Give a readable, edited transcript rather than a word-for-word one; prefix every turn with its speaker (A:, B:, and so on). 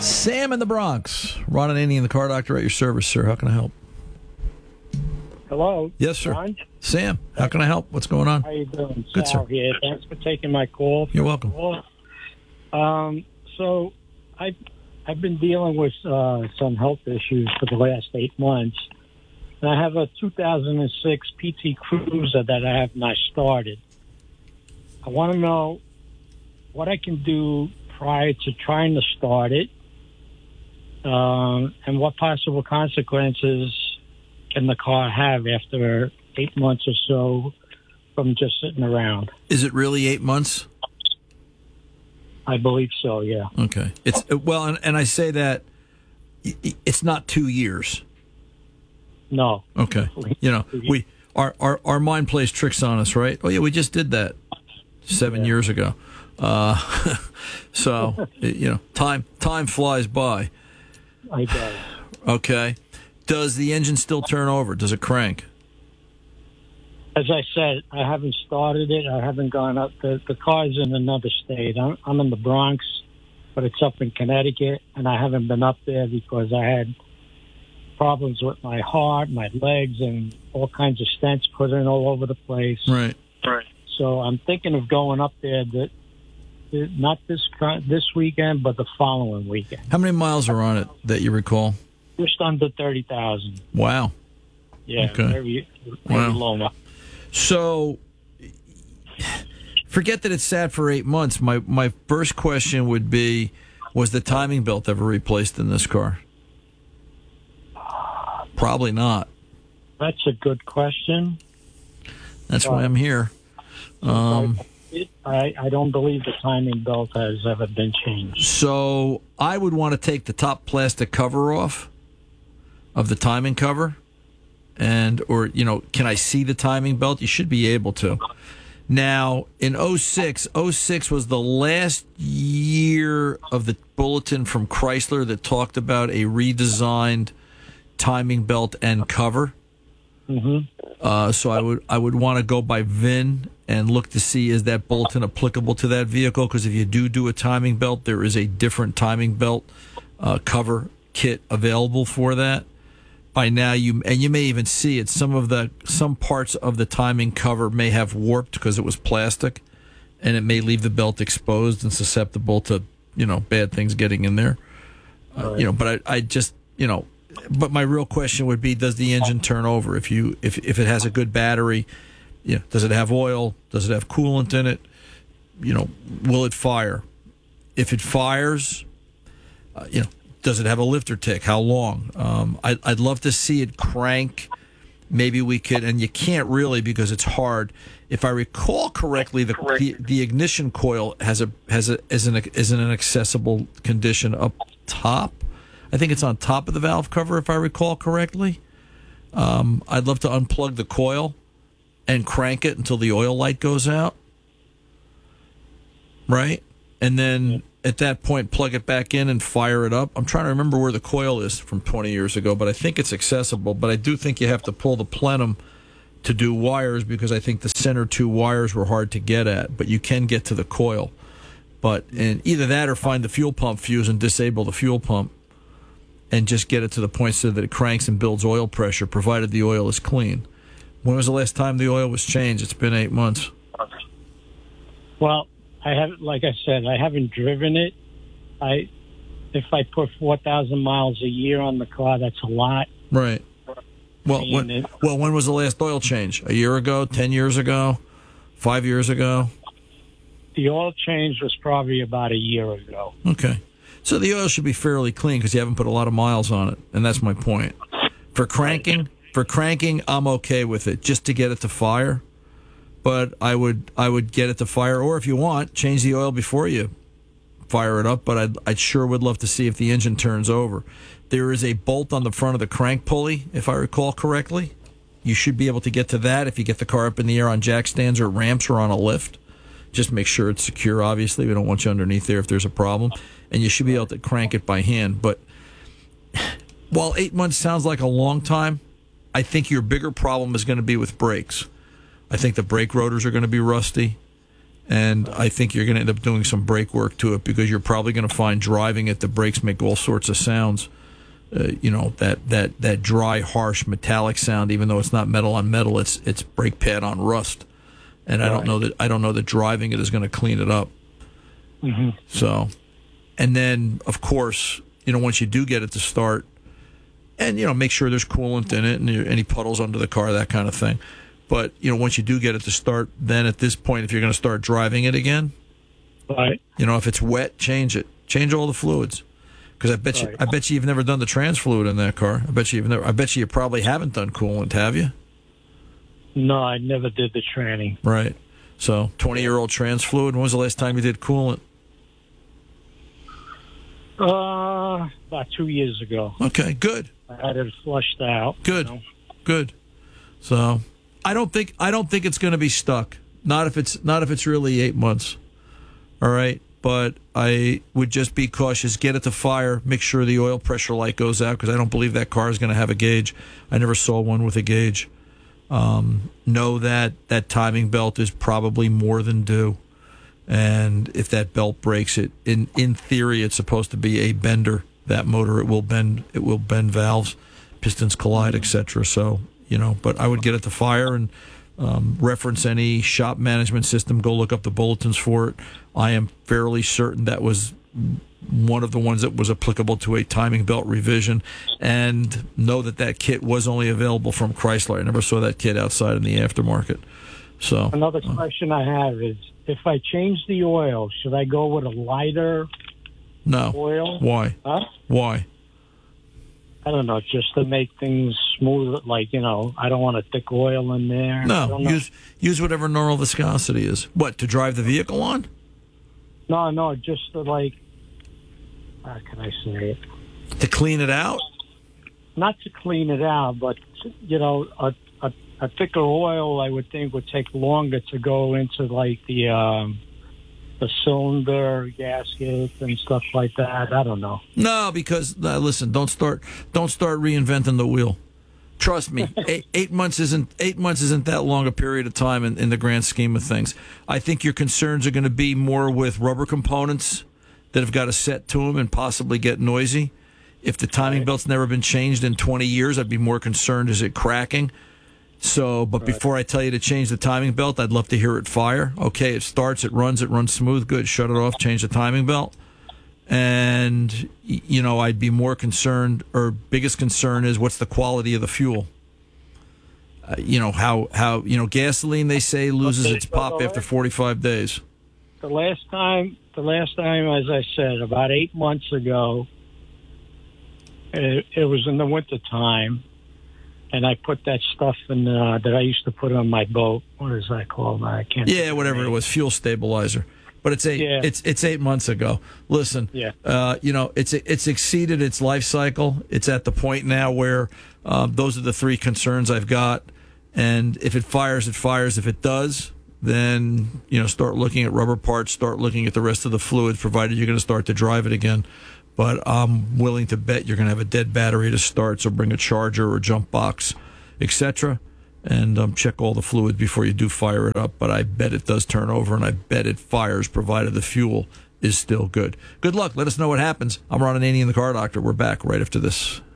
A: Sam in the Bronx. Ron and Andy in the Car Doctor at your service, sir. How can I help?
B: Hello.
A: Yes, sir.
B: Ron?
A: Sam, how can I help? What's going on?
B: How you doing?
A: Good,
B: Sal
A: sir.
B: here. Thanks for taking my call.
A: You're welcome.
B: So I've been dealing with some health issues for the last 8 months. And I have a 2006 PT Cruiser that I have not started. I want to know what I can do prior to trying to start it, and what possible consequences can the car have after 8 months or so from just sitting around.
A: Is it really 8 months?
B: I believe so, yeah.
A: Okay. It's well, and I say that it's not 2 years.
B: No.
A: Okay. You know, our mind plays tricks on us, right? Oh yeah, we just did that 7 years ago. So you know, time flies by.
B: I does.
A: Okay. Does the engine still turn over? Does it crank?
B: As I said, I haven't started it. I haven't gone up. The car's in another state. I'm in the Bronx, but it's up in Connecticut, and I haven't been up there because I had problems with my heart, my legs, and all kinds of stents put in all over the place.
A: Right.
B: So I'm thinking of going up there, not this weekend, but the following weekend.
A: How many miles are on it that you recall?
B: Just under 30,000.
A: Wow.
B: Yeah,
A: Okay.
B: very
A: Wow.
B: low.
A: So, forget that it's sat for 8 months. My first question would be, was the timing belt ever replaced in this car? Probably not.
B: That's a good question.
A: That's why I'm here.
B: I don't believe the timing belt has ever been changed.
A: So, I would want to take the top plastic cover off of the timing cover. Or can I see the timing belt? You should be able to. Now, in 06 was the last year of the bulletin from Chrysler that talked about a redesigned timing belt and cover.
B: Mm-hmm.
A: So I would want to go by VIN and look to see, is that bulletin applicable to that vehicle? Because if you do a timing belt, there is a different timing belt cover kit available for that. By now, you may even see it. Some parts of the timing cover may have warped because it was plastic, and it may leave the belt exposed and susceptible to bad things getting in there.
B: Right.
A: But I just But my real question would be: does the engine turn over? If it has a good battery, does it have oil? Does it have coolant in it? Will it fire? If it fires, does it have a lifter tick? How long? I'd love to see it crank. Maybe we could, and you can't really because it's hard. If I recall correctly, the ignition coil is in an accessible condition up top. I think it's on top of the valve cover, if I recall correctly. I'd love to unplug the coil and crank it until the oil light goes out. Right? And then at that point, plug it back in and fire it up. I'm trying to remember where the coil is from 20 years ago, but I think it's accessible. But I do think you have to pull the plenum to do wires because I think the center two wires were hard to get at, but you can get to the coil. And either that or find the fuel pump fuse and disable the fuel pump and just get it to the point so that it cranks and builds oil pressure, provided the oil is clean. When was the last time the oil was changed? It's been 8 months.
B: Well, like I said, I haven't driven it. If I put 4,000 miles a year on the car, that's a lot.
A: Right. Well, when was the last oil change? A year ago? 10 years ago? 5 years ago?
B: The oil change was probably about a year ago.
A: Okay. So the oil should be fairly clean because you haven't put a lot of miles on it, and that's my point. For cranking, I'm okay with it, just to get it to fire. But I would get it to fire, or if you want, change the oil before you fire it up. But I sure would love to see if the engine turns over. There is a bolt on the front of the crank pulley, if I recall correctly. You should be able to get to that if you get the car up in the air on jack stands or ramps or on a lift. Just make sure it's secure, obviously. We don't want you underneath there if there's a problem. And you should be able to crank it by hand. But while 8 months sounds like a long time, I think your bigger problem is going to be with brakes. I think the brake rotors are going to be rusty. And I think you're going to end up doing some brake work to it because you're probably going to find driving it, the brakes make all sorts of sounds. That dry, harsh, metallic sound. Even though it's not metal on metal, it's brake pad on rust. And I don't know that driving it is going to clean it up.
B: Mm-hmm.
A: So, and then of course, once you do get it to start, and make sure there's coolant in it and any puddles under the car, that kind of thing. But once you do get it to start, then at this point, if you're going to start driving it again,
B: right?
A: If it's wet, change it. Change all the fluids. Because I bet you've never done the trans fluid in that car. I bet you probably haven't done coolant, have you?
B: No, I never did the tranny.
A: Right. So 20-year-old trans fluid. When was the last time you did coolant?
B: About 2 years ago.
A: Okay, good.
B: I had it flushed out.
A: Good, good. So I don't think it's going to be stuck. Not if it's really 8 months. All right. But I would just be cautious. Get it to fire. Make sure the oil pressure light goes out because I don't believe that car is going to have a gauge. I never saw one with a gauge. Know that timing belt is probably more than due. And if that belt breaks, in theory, it's supposed to be a bender. That motor, it will bend valves, pistons collide, etc. So, but I would get it to fire and reference any shop management system. Go look up the bulletins for it. I am fairly certain that was one of the ones that was applicable to a timing belt revision, and know that kit was only available from Chrysler. I never saw that kit outside in the aftermarket. So
B: another question I have is, if I change the oil, should I go with a lighter oil?
A: Why?
B: Huh?
A: Why?
B: I don't know, just to make things smooth. I don't want a thick oil in there.
A: No, use whatever normal viscosity is. What, to drive the vehicle on?
B: No, just to how can I say it?
A: To clean it out?
B: Not to clean it out, but a thicker oil I would think would take longer to go into the cylinder gaskets and stuff like that. I don't know.
A: No, because listen, don't start reinventing the wheel. Trust me, 8 months isn't that long a period of time in the grand scheme of things. I think your concerns are going to be more with rubber components that have got to set to them and possibly get noisy. If the timing belt's never been changed in 20 years, I'd be more concerned, is it cracking? So, but before I tell you to change the timing belt, I'd love to hear it fire. Okay, it starts, it runs smooth, good. Shut it off, change the timing belt. And, I'd be more concerned, or biggest concern is what's the quality of the fuel. How gasoline, they say, loses its pop after 45 days.
B: The last time, as I said, about 8 months ago, it was in the winter time. And I put that stuff in that I used to put on my boat. What is that called? I can't.
A: Yeah, whatever it was, fuel stabilizer. But it's 8 months ago. Listen, it's exceeded its life cycle. It's at the point now where those are the three concerns I've got. And if it fires, it fires. If it does, then start looking at rubber parts. Start looking at the rest of the fluids, provided you're going to start to drive it again. But I'm willing to bet you're going to have a dead battery to start, so bring a charger or a jump box, etc., and check all the fluids before you do fire it up. But I bet it does turn over, and I bet it fires, provided the fuel is still good. Good luck. Let us know what happens. I'm Ron Ananian, the Car Doctor. We're back right after this.